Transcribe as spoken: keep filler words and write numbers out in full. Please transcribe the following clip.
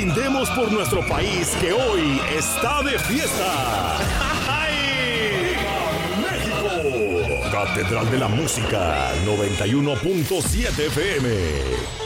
Brindemos por nuestro país que hoy está de fiesta. ¡México! Catedral de la Música, noventa y uno punto siete F M.